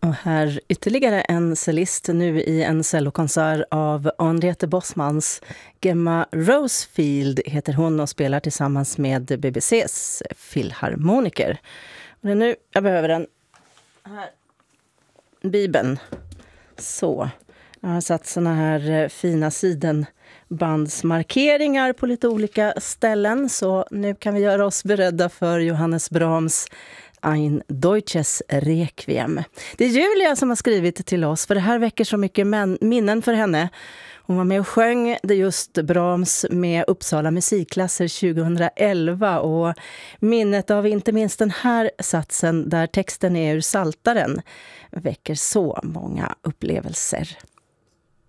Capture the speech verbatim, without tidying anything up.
Och här ytterligare en cellist nu i en cellokonsert av Henriette Bosmans. Gemma Rosefield heter hon och spelar tillsammans med B B C:s filharmoniker. Och det är nu jag behöver den här bibeln. Så, jag har satt såna här fina sidenbandsmarkeringar på lite olika ställen. Så nu kan vi göra oss beredda för Johannes Brahms Ein Deutsches Requiem. Det är Julia som har skrivit till oss, för det här väcker så mycket män- minnen för henne. Hon var med och sjöng det just Brahms med Uppsala musikklasser tjugohundraelva, och minnet av inte minst den här satsen där texten är ur Saltaren väcker så många upplevelser.